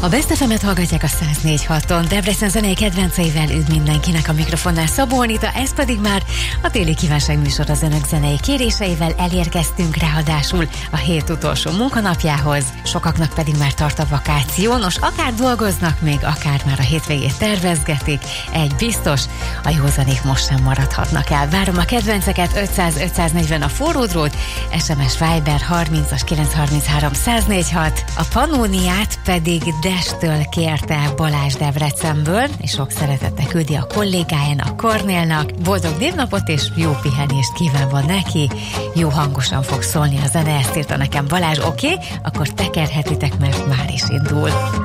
A Best FM-et hallgatják a 104.6-on. Debrecen zenei kedvenceivel üdv mindenkinek a mikrofonnál Szabó Anita, ez pedig már a téli kívánság műsor az önök zenei kéréseivel. Elérkeztünk ráadásul a hét utolsó munkanapjához, sokaknak pedig már tart a vakáció. Nos, akár dolgoznak még, akár már a hétvégét tervezgetik. Egy biztos, a józanék most sem maradhatnak el. Várom a kedvenceket, 500-540 a forró drót, SMS Viber 30-as 933 104.6. A Pannóniát pedig Destől kérte Balázs Debrecenből, és sok szeretettel küldi a kollégájának, Kornélnak. Boldog névnapot és jó pihenést kívánva neki. Jó hangosan fog szólni a zene, ezt írta nekem Balázs. Oké, akkor tekerhetitek, mert már is indul.